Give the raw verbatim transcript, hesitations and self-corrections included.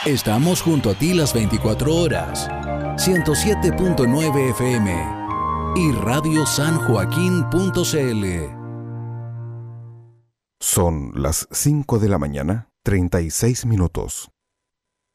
Estamos junto a ti las veinticuatro horas. ciento siete punto nueve F M y radio san joaquín punto c l. Son las cinco de la mañana, treinta y seis minutos.